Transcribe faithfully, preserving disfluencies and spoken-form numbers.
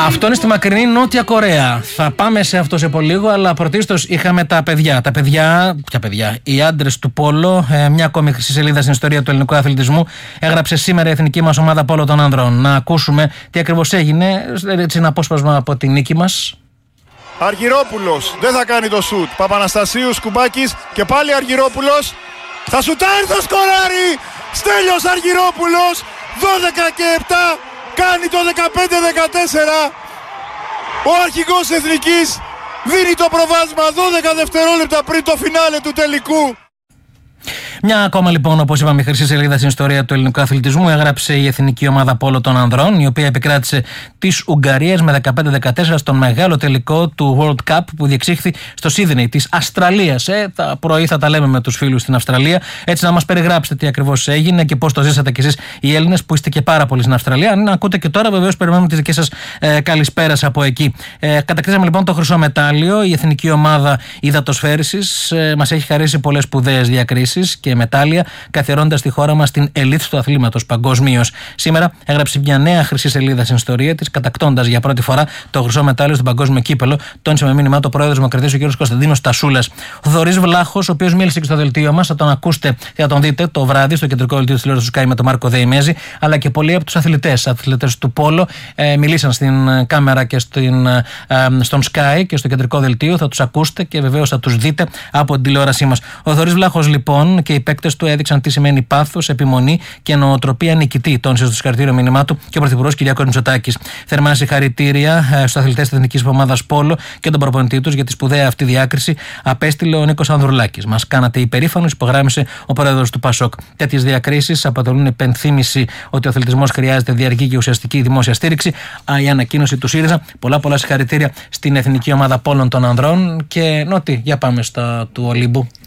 Αυτό είναι στη μακρινή Νότια Κορέα. Θα πάμε σε αυτό σε πολύ λίγο, αλλά πρωτίστως είχαμε τα παιδιά. Τα παιδιά, ποια παιδιά, οι άντρες του πόλο. Ε, μια ακόμη χρυσή σελίδα στην ιστορία του ελληνικού αθλητισμού. Έγραψε σήμερα η εθνική μας ομάδα πόλο των ανδρών. Να ακούσουμε τι ακριβώς έγινε. Έτσι, ένα απόσπασμα από τη νίκη μας. Αργυρόπουλος δεν θα κάνει το σουτ. Παπαναστασίου, Σκουμπάκης και πάλι Αργυρόπουλος. Θα σουτάρει, θα σκοράρει. Στέλιος Αργυρόπουλος, δώδεκα και επτά. Κάνει το δεκαπέντε δεκατέσσερα. Ο αρχηγός εθνικής δίνει το προβάδισμα δώδεκα δευτερόλεπτα πριν το φινάλε του τελικού. Μια ακόμα λοιπόν, όπως είπαμε, η χρυσή σελίδα στην ιστορία του ελληνικού αθλητισμού έγραψε η εθνική ομάδα πόλο των ανδρών, η οποία επικράτησε της Ουγγαρίας με δεκαπέντε δεκατέσσερα στον μεγάλο τελικό του World Cup που διεξήχθη στο Σίδνεϊ της Αυστραλίας. Ε, τα πρωί θα τα λέμε με τους φίλους στην Αυστραλία, έτσι να μας περιγράψετε τι ακριβώς έγινε και πώς το ζήσατε κι εσείς οι Έλληνες που είστε και πάρα πολύ στην Αυστραλία. Αν ακούτε και τώρα, βεβαίως περιμένουμε τις δικές σας ε, καλησπέρας από εκεί. Ε, κατακτήσαμε λοιπόν το χρυσό μετάλλιο. Η εθνική ομάδα υδατοσφαίρισης ε, μας έχει χαρίσει πολλές σπουδαίες διακρίσεις και μετάλλια, καθιερώνοντας τη χώρα μας στην ελίτ του αθλήματος παγκοσμίως. Σήμερα έγραψε μια νέα χρυσή σελίδα στην ιστορία της, κατακτώντας για πρώτη φορά το χρυσό μετάλλιο στον παγκόσμιο κύπελο. Τόνισε με μήνυμά το πρόεδρος Δημοκρατίας, ο κ. Κωνσταντίνος Τασούλας. Ο Θοδωρής Βλάχος, ο οποίος μίλησε και στο δελτίο μας, θα τον ακούσετε και θα τον δείτε το βράδυ στο κεντρικό δελτίο της τηλεόρασης του Sky με τον Μάρκο Δεϊμέζη, αλλά και πολλοί από τους αθλητές, αθλητές του πόλο, ε, μιλήσαν στην κάμερα και στην, ε, στον Sky και στο κεντρικό δελτίο. Θα τους ακούσετε και βεβαίως θα τους δείτε από την τηλεόρασή μας. Ο Θοδωρής Βλάχος λοιπόν και οι παίκτες του έδειξαν τι σημαίνει πάθος, επιμονή και νοοτροπία νικητή, τόνισε στο συγχαρητήριο μήνυμά του και ο Πρωθυπουργός Κυριάκος Μητσοτάκης. Θερμά συγχαρητήρια στους αθλητές της εθνικής ομάδας πόλο και τον προπονητή τους για τη σπουδαία αυτή διάκριση, απέστειλε ο Νίκος Ανδρουλάκης. Μας κάνατε υπερήφανους, υπογράμμισε ο πρόεδρος του Πασόκ. Τέτοιες διακρίσεις αποτελούν υπενθύμηση ότι ο αθλητισμός χρειάζεται διαρκή και ουσιαστική δημόσια στήριξη. Α, η ανακοίνωση του ΣΥΡΙΖΑ. Πολλά πολλά συγχαρητήρια στην εθνική ομάδα πόλων των ανδρών. Και νότι, για πάμε στα του Ολύμπου.